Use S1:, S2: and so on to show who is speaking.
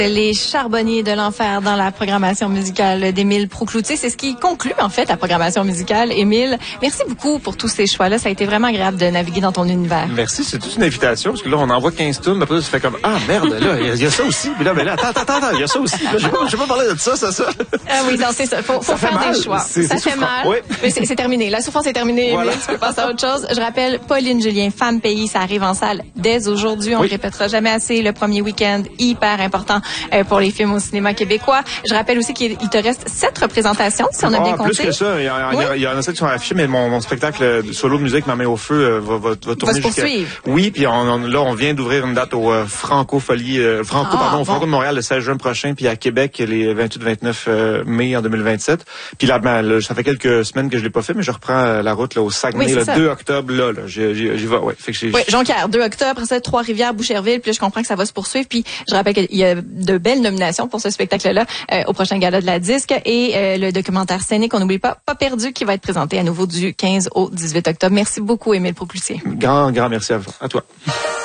S1: Les charbonniers de l'enfer dans la programmation musicale d'Émile Proucloutier. C'est ce qui conclut, en fait, la programmation musicale. Émile, merci beaucoup pour tous ces choix-là. Ça a été vraiment agréable de naviguer dans ton univers.
S2: Merci, c'est toute une invitation, parce que là, on envoie 15 tunes, après, ça fait comme, ah, merde, là, il y a ça aussi. Puis là, attends, il y a ça aussi. Là, j'ai pas parlé de ça.
S1: Ah oui, non, c'est ça. Faut faire
S2: mal.
S1: des choix. Ça fait mal.
S2: Oui.
S1: Mais c'est terminé. La souffrance est terminée,
S2: Voilà.
S1: Émile. Tu peux passer à autre chose. Je rappelle, Pauline Julien, Femme Pays, ça arrive en salle dès aujourd'hui. On le répétera jamais assez. Le premier week-end, hyper important pour les films au cinéma québécois. Je rappelle aussi qu'il te reste 7 représentations, si on a bien compté.
S2: Plus que ça. Il y en a 7 qui sont affichés, mais mon spectacle solo de musique, Ma main au feu, va tourner jusqu'à... Oui, puis là, on vient d'ouvrir une date au Franco de Montréal le 16 juin prochain, puis à Québec les 28-29 mai en 2027. Puis là, ça fait quelques semaines que je l'ai pas fait, mais je reprends la route là, au Saguenay le 2 octobre. Là, j'y vais. Ouais. Fait que
S1: Jonquière, 2 octobre, après ça, Trois-Rivières, Boucherville, puis là, je comprends que ça va se poursuivre. Puis je rappelle qu'il y a de belles nominations pour ce spectacle-là au prochain gala de la disque et le documentaire scénique, on n'oublie pas perdu, qui va être présenté à nouveau du 15 au 18 octobre. Merci beaucoup, Émile Proucloutier.
S2: Grand merci à toi.